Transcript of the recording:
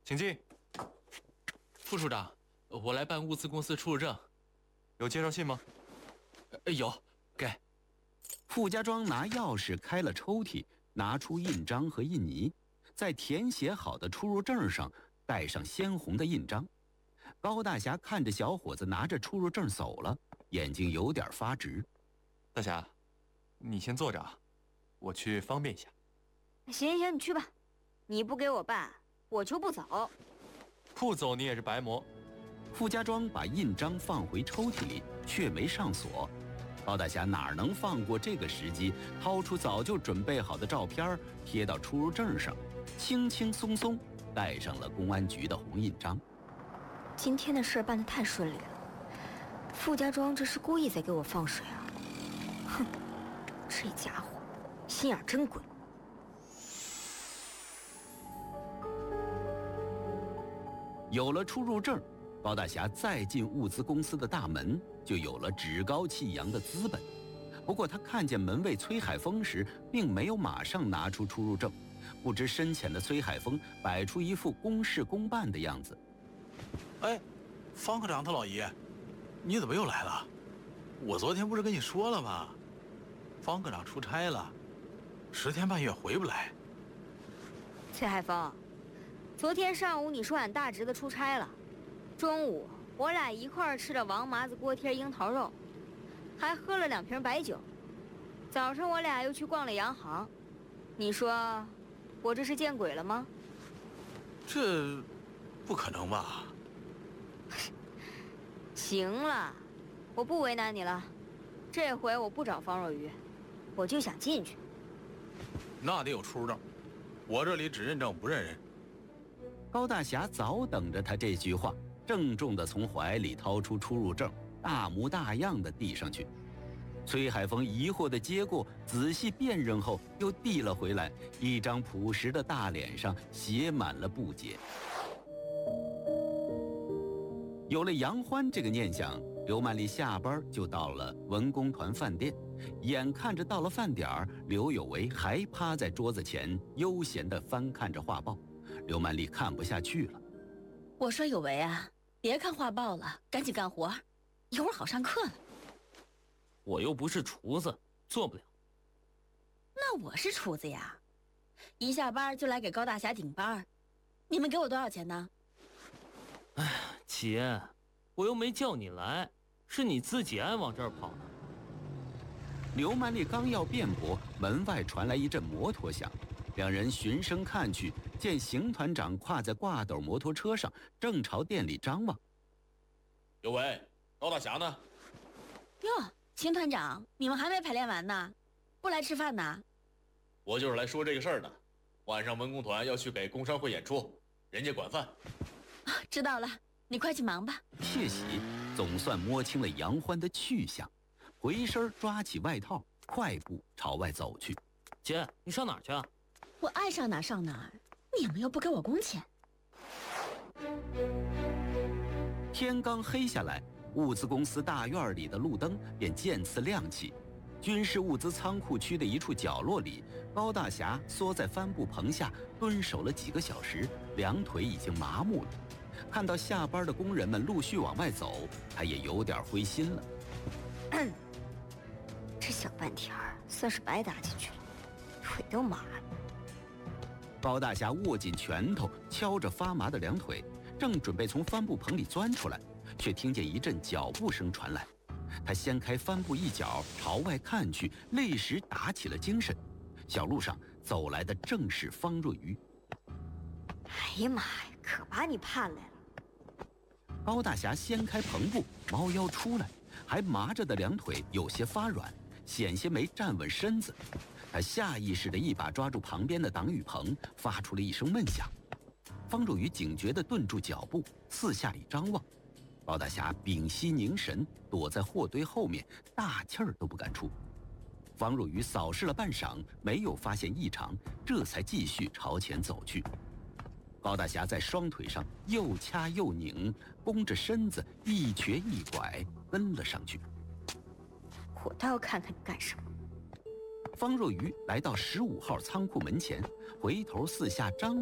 请进。 副处长，我来办物资公司出入证。 有介绍信吗？ 有，给。 傅家庄拿钥匙开了抽屉，拿出印章和印泥，在填写好的出入证上盖上鲜红的印章。高大侠看着小伙子拿着出入证走了，眼睛有点发直。 大侠，你先坐着啊，我去方便一下。 行，你去吧。你不给我办，我就不走。 不走你也是白磨。 傅家庄把印章放回抽屉里，却没上锁。高大侠哪能放过这个时机，掏出早就准备好的照片贴到出入证上，轻轻松松盖上了公安局的红印章。 今天的事办得太顺利了，傅家庄这是故意在给我放水啊！哼，这家伙心眼真鬼。 有了出入证，高大侠再进物资公司的大门，就有了趾高气扬的资本。不过他看见门卫崔海峰时，并没有马上拿出出入证。不知深浅的崔海峰摆出一副公事公办的样子。 哎，方科长他老爷，你怎么又来了？我昨天不是跟你说了吗？方科长出差了，10天半月回不来。 崔海峰，昨天上午你说俺大侄子出差了，中午我俩一块儿吃了王麻子锅贴樱桃肉，还喝了2瓶白酒，早上我俩又去逛了洋行。你说我这是见鬼了吗？ 这不可能吧？ 行了，我不为难你了。这回我不找方若愚，我就想进去。 那得有出入证，我这里只认证不认人。 高大侠早等着他这句话，郑重地从怀里掏出出入证，大模大样地递上去。崔海峰疑惑地接过，仔细辨认后又递了回来，一张朴实的大脸上写满了不解。有了杨欢这个念想，刘曼丽下班就到了文工团饭店。眼看着到了饭点儿，刘有为还趴在桌子前悠闲地翻看着画报。刘曼丽看不下去了， 我说有为啊，别看画报了，赶紧干活，一会儿好上课了。 我又不是厨子，做不了。 那我是厨子呀，一下班就来给高大侠顶班。你们给我多少钱呢？ 哎，姐，我又没叫你来，是你自己爱往这儿跑的。 刘曼丽刚要辩驳，门外传来一阵摩托响，两人循声看去，见邢团长跨在挂斗摩托车上，正朝店里张望。 有为，高大侠呢？ 哟，邢团长，你们还没排练完呢，不来吃饭呢？ 我就是来说这个事儿的。晚上文工团要去给工商会演出，人家管饭。 知道了，你快去忙吧。 窃喜，总算摸清了杨欢的去向，回身抓起外套，快步朝外走去。 姐，你上哪儿去啊？ 我爱上哪上哪儿，你们又不给我工钱。 天刚黑下来，物资公司大院里的路灯便渐次亮起。军事物资仓库区的一处角落里，高大侠缩在帆布棚下蹲守了几个小时，两腿已经麻木了。看到下班的工人们陆续往外走，他也有点灰心了。 这小半天算是白打进去了，腿都麻了。 高大侠握紧拳头，敲着发麻的两腿，正准备从帆布棚里钻出来，却听见一阵脚步声传来。他掀开帆布一角，朝外看去，立时打起了精神。小路上走来的正是方若愚。 哎呀妈呀，可把你盼来了！ 高大侠掀开篷布，猫腰出来，还麻着的两腿有些发软，险些没站稳身子。他下意识地一把抓住旁边的挡雨棚，发出了一声闷响。方若愚警觉地顿住脚步，四下里张望。高大侠屏息凝神，躲在货堆后面，大气儿都不敢出。方若愚扫视了半晌，没有发现异常，这才继续朝前走去。高大侠在双腿上又掐又拧，弓着身子一瘸一拐跟了上去。 我倒要看看你干什么。 方若愚来到15号仓库门前，回头四下张